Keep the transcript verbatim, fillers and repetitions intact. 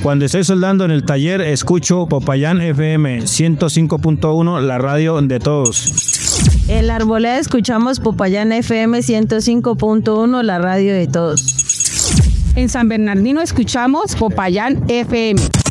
Cuando estoy soldando en el taller, escucho Popayán F M ciento cinco punto uno, la radio de todos. En la Arboleda escuchamos Popayán F M ciento cinco punto uno, la radio de todos. En San Bernardino escuchamos Popayán F M.